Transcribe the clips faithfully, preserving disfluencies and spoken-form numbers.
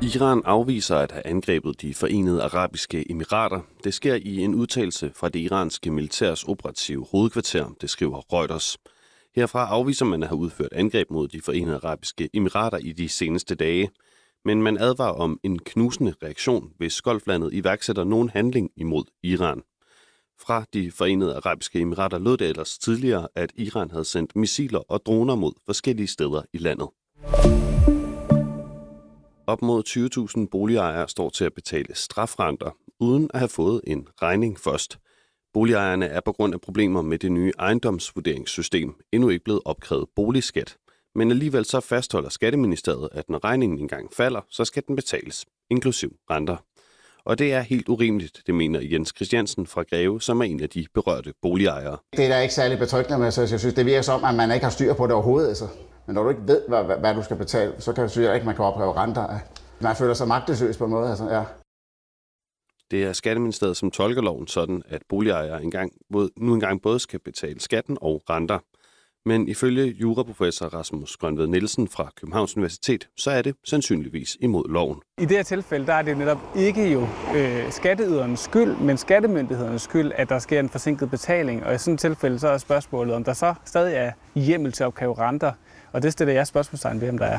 Iran afviser at have angrebet de Forenede Arabiske Emirater. Det sker i en udtalelse fra det iranske militærs operative hovedkvarter, det skriver Reuters. Herfra afviser man at have udført angreb mod de Forenede Arabiske Emirater i de seneste dage. Men man advarer om en knusende reaktion, hvis Golflandet iværksætter nogen handling imod Iran. Fra de Forenede Arabiske Emirater lød det ellers tidligere, at Iran havde sendt missiler og droner mod forskellige steder i landet. Op mod tyve tusind boligejere står til at betale strafrenter, uden at have fået en regning først. Boligejerne er på grund af problemer med det nye ejendomsvurderingssystem endnu ikke blevet opkrævet boligskat. Men alligevel så fastholder Skatteministeriet, at når regningen engang falder, så skal den betales, inklusiv renter. Og det er helt urimeligt, det mener Jens Christiansen fra Greve, som er en af de berørte boligejere. Det er da ikke særlig betryggende med, så jeg synes, det virker som, at man ikke har styr på det overhovedet. Altså. Men når du ikke ved, hvad, hvad du skal betale, så kan du sige, at man kan opkræve renter. Man føler sig magtesløs på en måde. Altså, ja. Det er Skatteministeriet, som tolker loven sådan, at boligejere engang, nu engang både skal betale skatten og renter. Men ifølge juraprofessor Rasmus Grønved Nielsen fra Københavns Universitet, så er det sandsynligvis imod loven. I det her tilfælde, der er det netop ikke jo øh, skatteyderens skyld, men skattemyndighedernes skyld, at der sker en forsinket betaling. Og i sådan et tilfælde, så er spørgsmålet, om der så stadig er hjemmel til at opkræve renter. Og det stiller jeg spørgsmålstegn ved, om der er.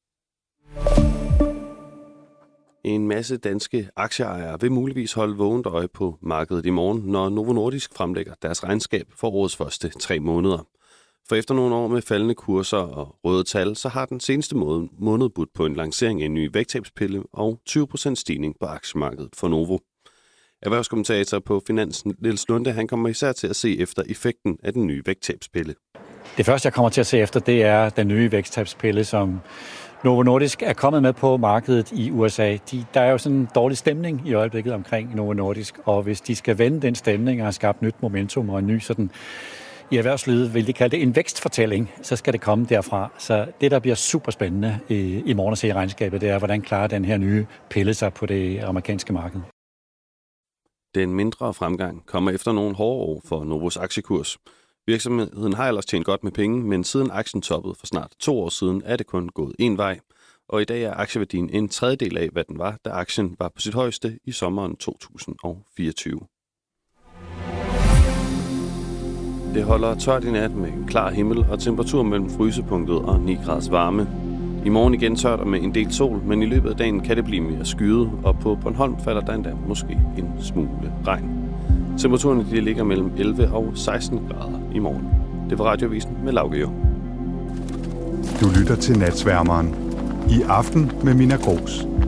En masse danske aktieejere vil muligvis holde vågent øje på markedet i morgen, når Novo Nordisk fremlægger deres regnskab for årets første tre måneder. For efter nogle år med faldende kurser og røde tal, så har den seneste måned budt på en lancering af en ny vægttabspille og tyve procent stigning på aktiemarkedet for Novo. Erhvervskommentator på Finansen, Niels Lunde, han kommer især til at se efter effekten af den nye vægttabspille. Det første, jeg kommer til at se efter, det er den nye vægttabspille, som Novo Nordisk er kommet med på markedet i U S A. De, der er jo sådan en dårlig stemning i øjeblikket omkring Novo Nordisk, og hvis de skal vende den stemning og have skabt nyt momentum og en ny sådan i erhvervslivet vil de kalde det en vækstfortælling, så skal det komme derfra. Så det, der bliver super spændende i, i morgen at se i regnskabet, det er, hvordan klarer den her nye pille sig på det amerikanske marked. Den mindre fremgang kommer efter nogle hårde år for Novos aktiekurs. Virksomheden har ellers tjent godt med penge, men siden aktien toppede for snart to år siden, er det kun gået en vej. Og i dag er aktieværdien en tredjedel af, hvad den var, da aktien var på sit højeste i sommeren to tusind og fireogtyve. Det holder tørt i nat med en klar himmel og temperatur mellem frysepunktet og ni graders varme. I morgen igen tørt og med en del sol, men i løbet af dagen kan det blive mere skyet, og på Bornholm falder der endda måske en smule regn. Temperaturen de ligger mellem elleve og seksten grader i morgen. Det var Radioavisen med Lauke Jung. Du lytter til Natsværmeren. I aften med Mina Gros.